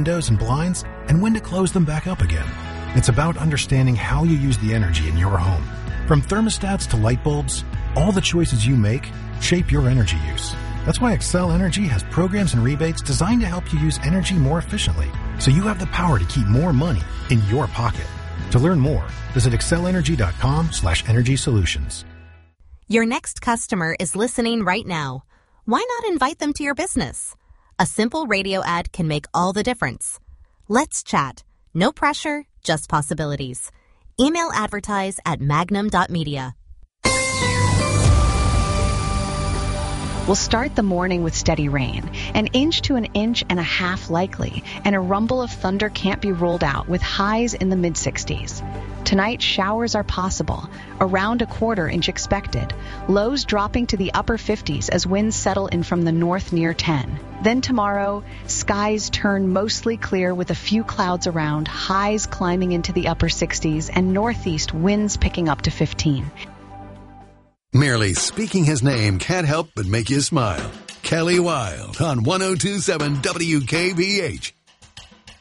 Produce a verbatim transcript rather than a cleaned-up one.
windows and blinds and when to close them back up again. It's about understanding how you use the energy in your home. From thermostats to light bulbs, all the choices you make shape your energy use. That's why Xcel Energy has programs and rebates designed to help you use energy more efficiently, so you have the power to keep more money in your pocket. To learn more, visit accelenergy.com slash energy solutions. Your next customer is listening right now. Why not invite them to your business? A simple radio ad can make all the difference. Let's chat. No pressure, just possibilities. Email advertise at magnum dot media. We'll start the morning with steady rain, an inch to an inch and a half likely, and a rumble of thunder can't be ruled out with highs in the mid sixties. Tonight, showers are possible, around a quarter inch expected, lows dropping to the upper fifties as winds settle in from the north near ten. Then tomorrow, skies turn mostly clear with a few clouds around, highs climbing into the upper sixties, and northeast winds picking up to fifteen. Merely speaking his name can't help but make you smile. Kelly Wilde on one oh two point seven W K B H.